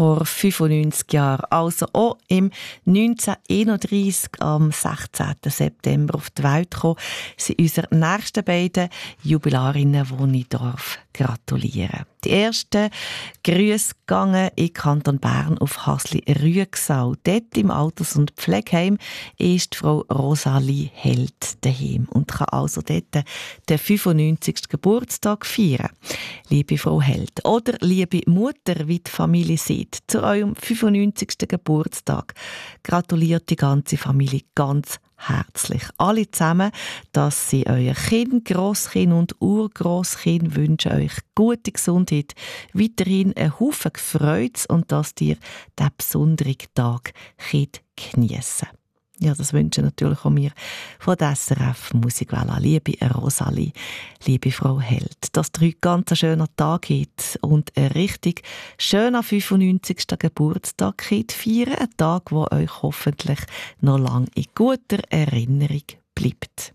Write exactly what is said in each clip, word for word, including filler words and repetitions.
vor fünfundneunzig Jahren, also auch im neunzehnhunderteinunddreissig, am sechzehnten September auf die Welt gekommen, sind unsere nächsten beiden Jubilarinnen, die ich darf gratulieren. Die ersten Grüße gingen in den Kanton Bern auf Hasli-Rüegsau. Dort im Alters- und Pflegeheim ist Frau Rosalie Held daheim und kann also dort den fünfundneunzigsten Geburtstag feiern. Liebe Frau Held oder liebe Mutter, wie die Familie sieht, zu eurem fünfundneunzigsten Geburtstag gratuliert die ganze Familie ganz herzlich. Alle zusammen, dass sie euer Kind, Grosskind und Urgrosskind wünschen euch gute Gesundheit, weiterhin einen Haufen Freude und dass ihr diesen besonderen Tag geniessen könnt. Ja, das wünschen natürlich auch wir von der S R F Musikwelle. Liebe Rosalie, liebe Frau Held, dass ihr heute ganz einen schönen Tag habt und einen richtig schönen fünfundneunzigsten Geburtstag feiern. Ein Tag, der euch hoffentlich noch lange in guter Erinnerung bleibt.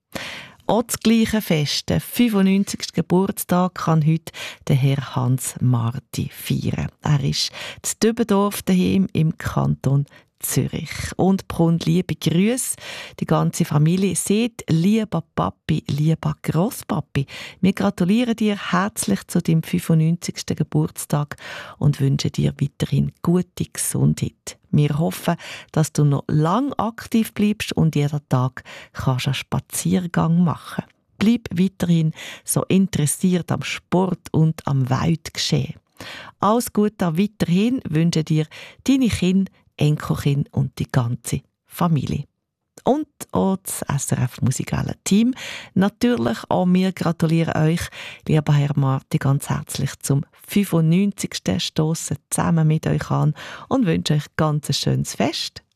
Auch das gleiche Fest, den fünfundneunzigsten Geburtstag, kann heute der Herr Hans Marti feiern. Er ist in Dübendorf daheim im Kanton Zürich. Und bekommt liebe Grüße. Die ganze Familie sieht, lieber Papi, lieber Grosspapi, wir gratulieren dir herzlich zu deinem fünfundneunzigsten Geburtstag und wünschen dir weiterhin gute Gesundheit. Wir hoffen, dass du noch lang aktiv bleibst und jeden Tag kannst einen Spaziergang machen. Bleib weiterhin so interessiert am Sport und am Weltgeschehen. Alles Gute weiterhin wünschen dir deine Kinder, Enkelkind und die ganze Familie. Und auch das S R F Musikwelle Team. Natürlich auch wir gratulieren euch, lieber Herr Marti, ganz herzlich zum fünfundneunzigsten Stossen zusammen mit euch an und wünschen euch ganz ein schönes Fest.